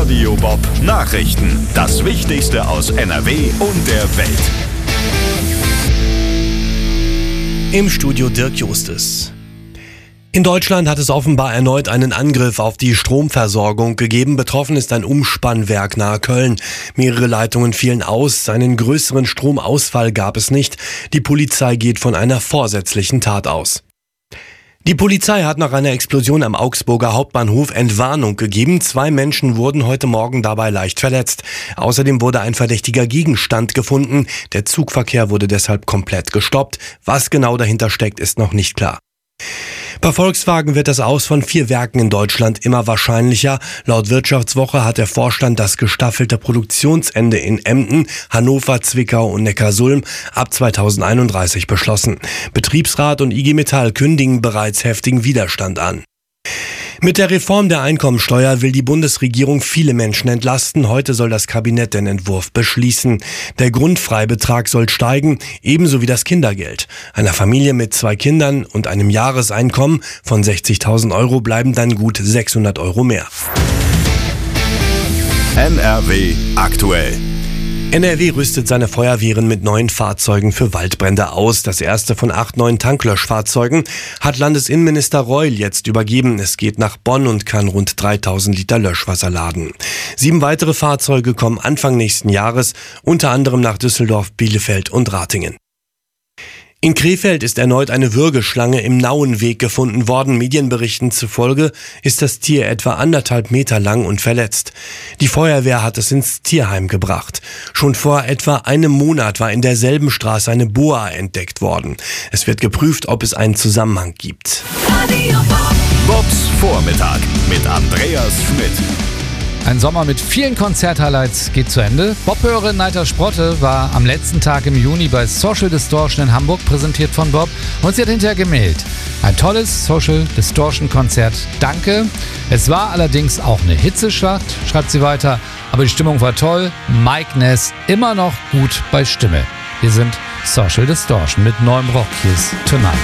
Radio Bob Nachrichten. Das Wichtigste aus NRW und der Welt. Im Studio Dirk Justus. In Deutschland hat es offenbar erneut einen Angriff auf die Stromversorgung gegeben. Betroffen ist ein Umspannwerk nahe Köln. Mehrere Leitungen fielen aus. Einen größeren Stromausfall gab es nicht. Die Polizei geht von einer vorsätzlichen Tat aus. Die Polizei hat nach einer Explosion am Augsburger Hauptbahnhof Entwarnung gegeben. 2 Menschen wurden heute Morgen dabei leicht verletzt. Außerdem wurde ein verdächtiger Gegenstand gefunden. Der Zugverkehr wurde deshalb komplett gestoppt. Was genau dahinter steckt, ist noch nicht klar. Bei Volkswagen wird das Aus von 4 Werken in Deutschland immer wahrscheinlicher. Laut Wirtschaftswoche hat der Vorstand das gestaffelte Produktionsende in Emden, Hannover, Zwickau und Neckarsulm ab 2031 beschlossen. Betriebsrat und IG Metall kündigen bereits heftigen Widerstand an. Mit der Reform der Einkommensteuer will die Bundesregierung viele Menschen entlasten. Heute soll das Kabinett den Entwurf beschließen. Der Grundfreibetrag soll steigen, ebenso wie das Kindergeld. Einer Familie mit 2 Kindern und einem Jahreseinkommen von 60.000 Euro bleiben dann gut 600 Euro mehr. NRW aktuell. NRW rüstet seine Feuerwehren mit neuen Fahrzeugen für Waldbrände aus. Das erste von 8 neuen Tanklöschfahrzeugen hat Landesinnenminister Reul jetzt übergeben. Es geht nach Bonn und kann rund 3.000 Liter Löschwasser laden. 7 weitere Fahrzeuge kommen Anfang nächsten Jahres, unter anderem nach Düsseldorf, Bielefeld und Ratingen. In Krefeld ist erneut eine Würgeschlange im Nauenweg gefunden worden. Medienberichten zufolge ist das Tier etwa 1,5 Meter lang und verletzt. Die Feuerwehr hat es ins Tierheim gebracht. Schon vor etwa einem Monat war in derselben Straße eine Boa entdeckt worden. Es wird geprüft, ob es einen Zusammenhang gibt. Bobs Vormittag mit Andreas Schmidt. Ein Sommer mit vielen Konzerthighlights geht zu Ende. Bob-Hörerin Neiter Sprotte war am letzten Tag im Juni bei Social Distortion in Hamburg, präsentiert von Bob, und sie hat hinterher gemeldet. Ein tolles Social Distortion Konzert, danke. Es war allerdings auch eine Hitzeschlacht, schreibt sie weiter, aber die Stimmung war toll. Mike Ness immer noch gut bei Stimme. Wir sind Social Distortion mit neuem Rock. Hier ist Tonight.